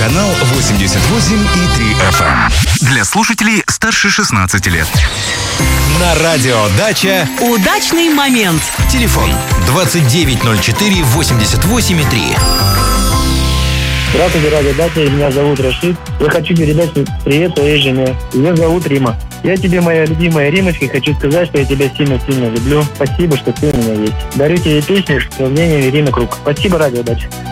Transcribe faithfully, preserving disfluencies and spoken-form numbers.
Радиоканал восемьдесят восемь и три эф эм. Для слушателей старше шестнадцати лет. На радио Дача. Удачный момент. Телефон двадцать девять ноль четыре восемьдесят восемь и три. Здравствуйте, радио Дача, меня зовут Рашид. Я хочу передать привет твоей жене. Ее зовут Рима. Я тебе, моя любимая Римочка, хочу сказать, что я тебя сильно-сильно люблю. Спасибо, что ты у меня есть. Дарю тебе песню с исполнением Ирины Круг. Спасибо, радио Дача.